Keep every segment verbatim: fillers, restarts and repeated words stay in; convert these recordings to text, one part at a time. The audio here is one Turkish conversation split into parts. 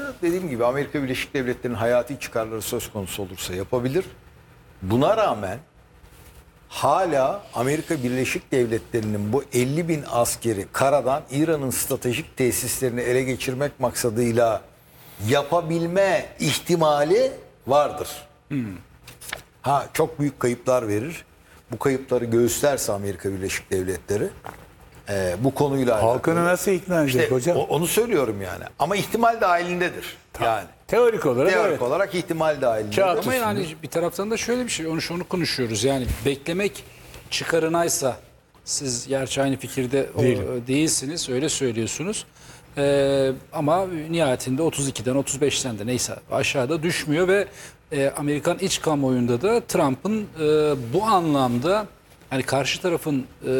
Bunları dediğim gibi Amerika Birleşik Devletleri'nin hayati çıkarları söz konusu olursa yapabilir. Buna rağmen hala Amerika Birleşik Devletleri'nin bu elli bin askeri karadan İran'ın stratejik tesislerini ele geçirmek maksadıyla yapabilme ihtimali vardır. Hmm. Ha çok büyük kayıplar verir. Bu kayıpları göğüslerse Amerika Birleşik Devletleri e, bu konuyla alakalı. Halkını nasıl ikna edecek İşte hocam? o- onu söylüyorum yani. Ama ihtimal dahilindedir. Yani Teorik olarak teorik evet. olarak ihtimal dahilindedir. Kağıt Ama yani bir taraftan da şöyle bir şey, onu şunu konuşuyoruz. Yani beklemek çıkarınaysa, siz gerçi aynı fikirde o, Değilim. değilsiniz, öyle söylüyorsunuz. Ee, ama nihayetinde otuz ikiden otuz beşten de neyse aşağıda düşmüyor ve e, Amerikan iç kamuoyunda da Trump'ın e, bu anlamda hani karşı tarafın e,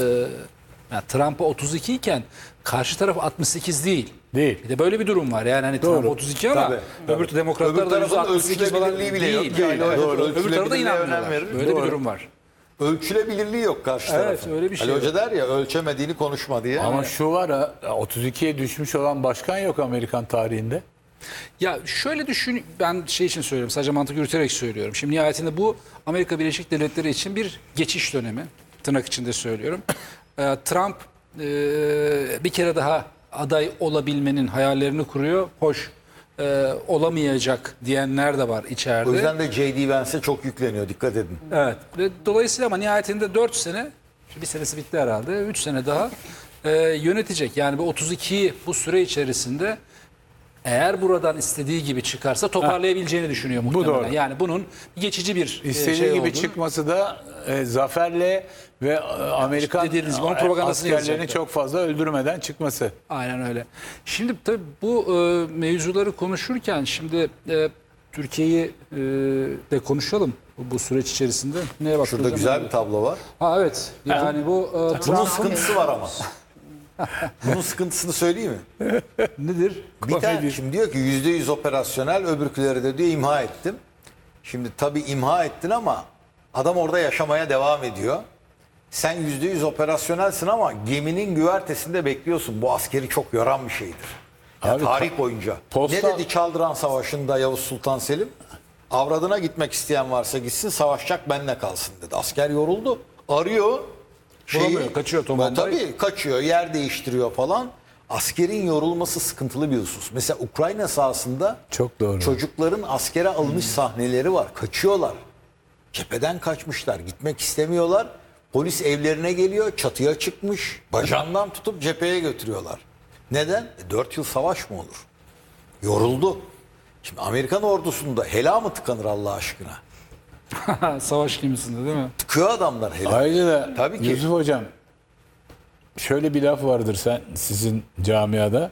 yani Trump'a otuz iki iken karşı taraf altmış sekiz değil. Değil. Bir de böyle bir durum var. Yani hani Trump otuz iki ama Tabii, öbür tabii. demokratlar Öbür da yüzde tarafın altmış sekiz falan ölçülebilirliği bile yok. değil. Yani Değil. doğru, Öbür tarafta ölçülebilirliğe inanmıyorlar. önem verir. Böyle Doğru. bir durum var. Ölçülebilirliği yok karşı Evet, tarafın. öyle bir şey Ali Hoca yok. der ya ölçemediğini konuşma diye. Ama şu var ha, otuz ikiye düşmüş olan başkan yok Amerikan tarihinde. Ya şöyle düşün, ben şey için söylüyorum, sadece mantık yürüterek söylüyorum. Şimdi nihayetinde bu Amerika Birleşik Devletleri için bir geçiş dönemi, tırnak içinde söylüyorum. Ee, Trump e, bir kere daha aday olabilmenin hayallerini kuruyor. Hoş e, olamayacak diyenler de var içeride. O yüzden de J D Vance'e çok yükleniyor. Dikkat edin. Evet. Ve dolayısıyla ama nihayetinde dört sene, bir senesi bitti herhalde, üç sene daha e, yönetecek. Yani bu otuz iki bu süre içerisinde eğer buradan istediği gibi çıkarsa toparlayabileceğini düşünüyor muhtemelen. doğru. Yani bunun geçici bir e, İstediği şey gibi olduğunu. çıkması da e, zaferle ve e, Amerikan dediğiniz gibi onun e, propagandasını askerlerini yazacaklar. çok fazla öldürmeden çıkması. Aynen öyle. Şimdi tabii bu e, mevzuları konuşurken şimdi e, Türkiye'yi e, de konuşalım bu, bu süreç içerisinde. Neye bak Şurada güzel bir tablo var. Ha evet. Yani bu e, Bunun Trump sıkıntısı var ama. Bunun sıkıntısını söyleyeyim mi? nedir? Bir tane şimdi diyor ki yüzde yüz operasyonel, öbürküleri de diyor imha ettim. Şimdi tabii imha ettin ama adam orada yaşamaya devam ediyor. Sen yüzde yüz operasyonelsin ama geminin güvertesinde bekliyorsun. Bu askeri çok yoran bir şeydir. Ya Abi, tarih boyunca. posta- Ne dedi Çaldıran Savaşı'nda Yavuz Sultan Selim? Avradına gitmek isteyen varsa gitsin, savaşacak benle kalsın dedi. Asker yoruldu. Arıyor. Bulamıyor, kaçıyor Tom Mumbai. Tabii kaçıyor, yer değiştiriyor falan. Askerin yorulması sıkıntılı bir husus. Mesela Ukrayna sahasında Çok doğru. çocukların askere alınış sahneleri var. Kaçıyorlar. Cepheden kaçmışlar. Gitmek istemiyorlar. Polis evlerine geliyor. Çatıya çıkmış. Bacağından tutup cepheye götürüyorlar. Neden? E, dört yıl savaş mı olur? Yoruldu. Şimdi Amerikan ordusunda helal mı tıkanır Allah aşkına? Savaş gemisinde değil mi? Tıkıyor adamlar helal. Ayrıca da Tabii ki. Yusuf Hocam şöyle bir laf vardır sen sizin camiada.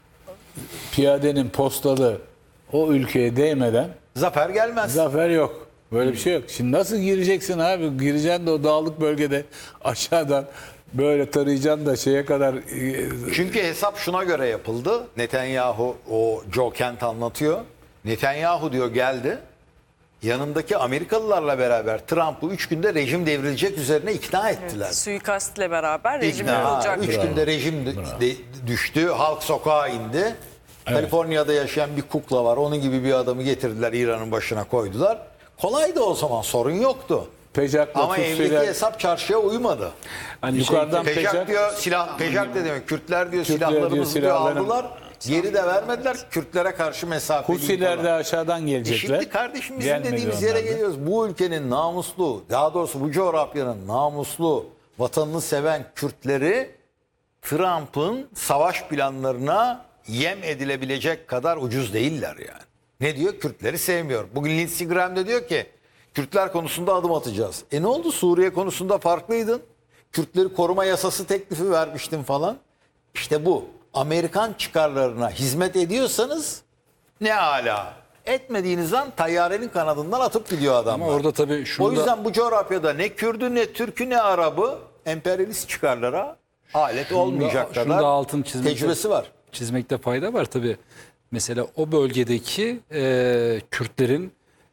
Piyadenin postalı o ülkeye değmeden Zafer gelmez. zafer yok. Böyle bir şey yok. Şimdi nasıl gireceksin abi? Gireceksin de o dağlık bölgede aşağıdan böyle tarayacaksın da şeye kadar e, Çünkü hesap şuna göre yapıldı. Netanyahu, o Joe Kent anlatıyor. Netanyahu diyor geldi. Yanındaki Amerikalılarla beraber Trump'ı üç günde rejim devrilecek üzerine ikna ettiler. Suikastle beraber rejim İkna. kurulacak. Üç günde rejim de- de- düştü. Halk sokağa indi. Kaliforniya'da yaşayan bir kukla var. Onun gibi bir adamı getirdiler, İran'ın başına koydular. Kolaydı o zaman, sorun yoktu. Pejac'la Ama evdeki Tutsi'ler hesap çarşıya uymadı. Hani yukarıdan şey, Pejak Pejak, diyor silah, Pejak ne demek? Kürtler diyor Kürtler diyor, silahlarımızı diyor, silahlarını- aldılar. Geri de vermediler. Kürtlere karşı mesafeli. Husiler de aşağıdan E gelecekler. şimdi kardeşim bizim Gelmedi dediğimiz yere onlar da. geliyoruz. Bu ülkenin namuslu, daha doğrusu bu coğrafyanın namuslu, vatanını seven Kürtleri Trump'ın savaş planlarına yem edilebilecek kadar ucuz değiller yani. Ne diyor? Kürtleri sevmiyor. Bugün Lindsey Graham de diyor ki Kürtler konusunda adım atacağız. E ne oldu? Suriye konusunda farklıydın. Kürtleri koruma yasası teklifi vermiştin falan. İşte bu. Amerikan çıkarlarına hizmet ediyorsanız ne ala. Etmediğiniz an tayyarenin kanadından atıp gidiyor adamlar. Ama orada tabii şunu O da- yüzden bu coğrafyada ne Kürdü ne Türkü ne Arabı emperyalist çıkarlara alet olmayacak şunu kadar da altın çizmekte- tecrübesi var. çizmekte fayda var tabii. Mesela o bölgedeki e, Kürtlerin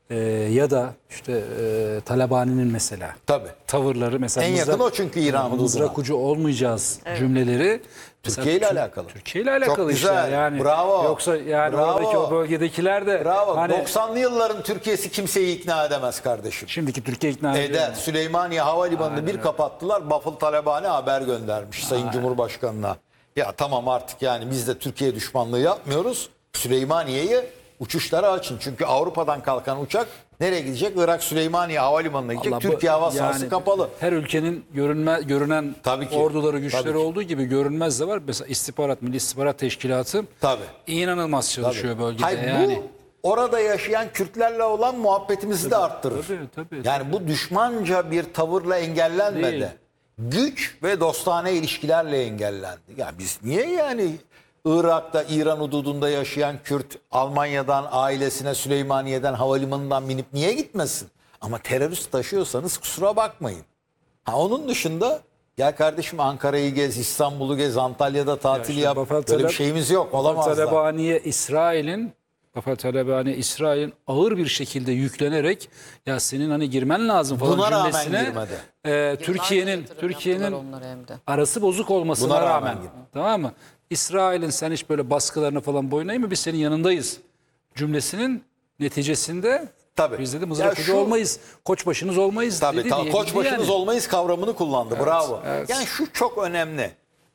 e, ya da işte e, Talabani'nin mesela Tabii. tavırları mesela En yakın mızrak- o çünkü İran hududuna. mızrak ucu olmayacağız cümleleri mesela Türkiye ile Tür- alakalı. Türkiye ile alakalı Çok işte güzel. yani. Bravo. Yoksa yani Bravo. oradaki o bölgedekiler de Bravo. hani doksanlı yılların Türkiye'si kimseyi ikna edemez kardeşim. şimdiki Türkiye ikna ediyor. Eder. Süleymaniye Havalimanı'nı bir kapattılar. Bafıl Talabani haber göndermiş Sayın Cumhurbaşkanı'na. Ya tamam artık yani biz de Türkiye düşmanlığı yapmıyoruz. Süleymaniye'yi uçuşlara açın. Çünkü Avrupa'dan kalkan uçak nereye gidecek? Irak Süleymaniye Havalimanı'na gidecek. Allah bu- Türkiye hava sahası yani kapalı. Her ülkenin görünme, görünen Tabii ki. orduları, güçleri Tabii ki. olduğu gibi görünmez de var. Mesela istihbarat, Milli İstihbarat Teşkilatı Tabii. inanılmaz çalışıyor bölgede. Hayır, yani. bu orada yaşayan Kürtlerle olan muhabbetimizi de arttırır. tabii, tabii, yani bu düşmanca bir tavırla engellenmedi. Değil. Güç ve dostane ilişkilerle engellendi. Ya biz niye yani Irak'ta, İran hududunda yaşayan Kürt Almanya'dan, ailesine Süleymaniye'den, havalimanından binip niye gitmesin? Ama terörist taşıyorsanız kusura bakmayın. Ha, onun dışında gel kardeşim Ankara'yı gez, İstanbul'u gez, Antalya'da tatil işte yap. Bafel Böyle bir Talab- şeyimiz yok. Olamaz da. Talabaniye İsrail'in Bafel Talabaniye İsrail'in ağır bir şekilde yüklenerek ya senin hani girmen lazım falan Buna rağmen cümlesine girmedi. e, Türkiye'nin Yatırım Türkiye'nin yaptılar onlara hem de. arası bozuk olmasına Buna rağmen rağmen, gitti. tamam mı? İsrail'in sen hiç böyle baskılarını falan boyun eğme biz senin yanındayız cümlesinin neticesinde Tabii. biz dedi Ya mızrak ucu şu- olmayız. Koçbaşınız olmayız Tabii dedi. ta, diyebildi koç başınız yani. olmayız kavramını kullandı. Bravo. evet. Yani şu çok önemli.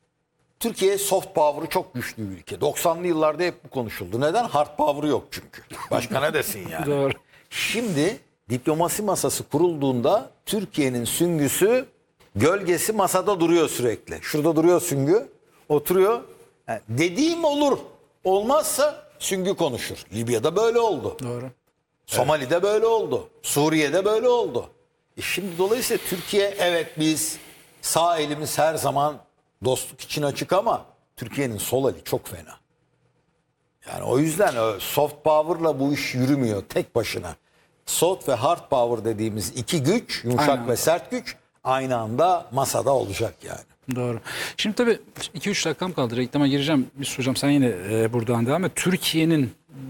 Türkiye soft power'ı çok güçlü bir ülke. doksanlı yıllarda hep bu konuşuldu. Neden? Hard power'ı yok çünkü. Başka ne desin yani? Doğru. Şimdi diplomasi masası kurulduğunda Türkiye'nin süngüsü, gölgesi masada duruyor sürekli. Şurada duruyor süngü, oturuyor. Ha, dediğim olur. Olmazsa süngü konuşur. Libya'da böyle oldu. Doğru. Somali'de böyle oldu. Suriye'de böyle oldu. E şimdi dolayısıyla Türkiye evet biz sağ elimiz her zaman dostluk için açık ama Türkiye'nin sol eli çok fena. Yani o yüzden o soft power'la bu iş yürümüyor tek başına. Soft ve hard power dediğimiz iki güç, yumuşak Aynen. ve sert güç aynı anda masada olacak yani. Doğru. Şimdi tabii iki üç dakikam kaldı. Reklama gireceğim. Biz hocam sen yine e, buradan devam et. Türkiye'nin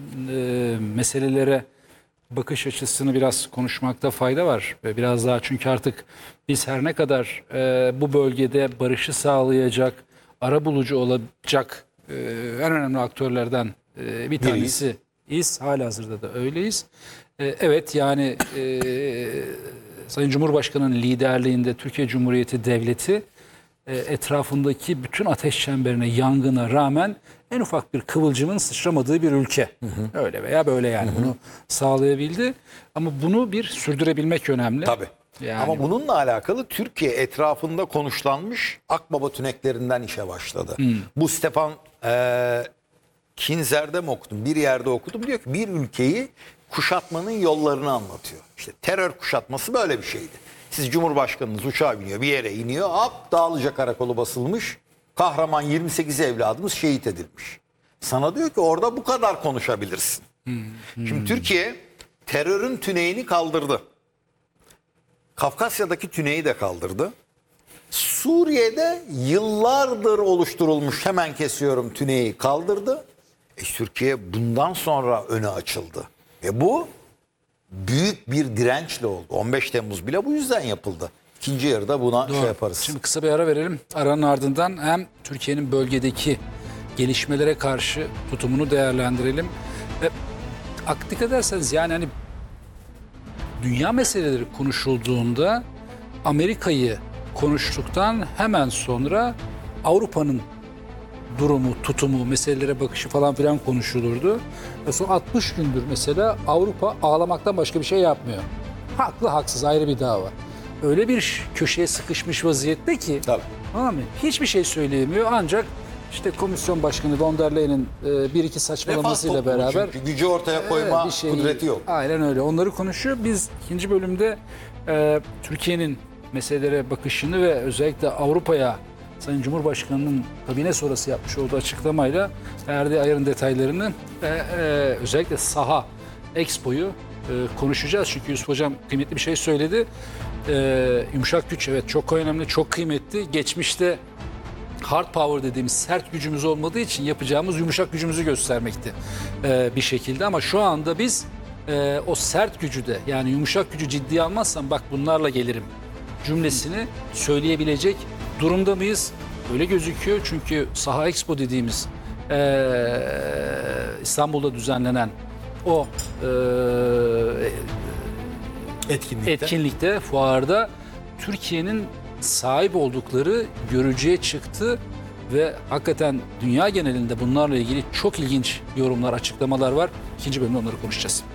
e, meselelere bakış açısını biraz konuşmakta fayda var. Ve biraz daha çünkü artık biz her ne kadar e, bu bölgede barışı sağlayacak, arabulucu olacak e, en önemli aktörlerden e, bir tanesi iz. Halihazırda da öyleyiz. E, evet yani e, Sayın Cumhurbaşkanı'nın liderliğinde Türkiye Cumhuriyeti Devleti e, etrafındaki bütün ateş çemberine, yangına rağmen en ufak bir kıvılcımın sıçramadığı bir ülke. Öyle veya böyle yani bunu sağlayabildi. Ama bunu bir sürdürebilmek önemli. Tabii. Yani- Ama bununla alakalı Türkiye etrafında konuşlanmış Akbaba tüneklerinden işe başladı. Bu Stefan e, Kinzer'de mi okudum? Bir yerde okudum. Diyor ki bir ülkeyi kuşatmanın yollarını anlatıyor. İşte terör kuşatması böyle bir şeydi. Siz Cumhurbaşkanınız uçağa biniyor, bir yere iniyor. Hop Dağlıca karakolu basılmış. Kahraman yirmi sekiz evladımız şehit edilmiş. Sana diyor ki orada bu kadar konuşabilirsin. Şimdi Türkiye terörün tüneyini kaldırdı. Kafkasya'daki tüneyi de kaldırdı. Suriye'de yıllardır oluşturulmuş hemen kesiyorum tüneyi kaldırdı. E, Türkiye bundan sonra öne açıldı. Ve bu büyük bir dirençle oldu. on beş Temmuz bile bu yüzden yapıldı. İkinci yarıda buna şey yaparız. Şimdi kısa bir ara verelim. Aranın ardından hem Türkiye'nin bölgedeki gelişmelere karşı tutumunu değerlendirelim. Ve ak- dikkat ederseniz yani hani dünya meseleleri konuşulduğunda Amerika'yı konuştuktan hemen sonra Avrupa'nın durumu, tutumu, meselelere bakışı falan filan konuşulurdu. Ve son altmış gündür mesela Avrupa ağlamaktan başka bir şey yapmıyor. Haklı haksız ayrı bir dava. Öyle bir köşeye sıkışmış vaziyette ki Tabii. tamam mı? Hiçbir şey söyleyemiyor ancak işte komisyon başkanı von der Leyen'in e, bir iki Refah saçmalamasıyla toplumu beraber çünkü gücü ortaya koyma bir şey- kudreti yok. Aynen öyle. Onları konuşuyor. Biz ikinci bölümde e, Türkiye'nin meselelere bakışını ve özellikle Avrupa'ya Sayın Cumhurbaşkanı'nın kabine sonrası yapmış olduğu açıklamayla verdiği ayarın detaylarını ve e, özellikle saha Expo'yu e, konuşacağız. Çünkü Yusuf Hocam kıymetli bir şey söyledi. E, yumuşak güç evet çok önemli, çok kıymetli. Geçmişte hard power dediğimiz sert gücümüz olmadığı için yapacağımız yumuşak gücümüzü göstermekti e, bir şekilde. Ama şu anda biz e, o sert gücü de yani yumuşak gücü ciddiye almazsan bak bunlarla gelirim cümlesini söyleyebilecek durumda mıyız? Öyle gözüküyor çünkü Saha Expo dediğimiz e, İstanbul'da düzenlenen o e, Etkinlikte. etkinlikte, fuarda Türkiye'nin sahip oldukları görücüye çıktı ve hakikaten dünya genelinde bunlarla ilgili çok ilginç yorumlar, açıklamalar var. İkinci bölümde onları konuşacağız.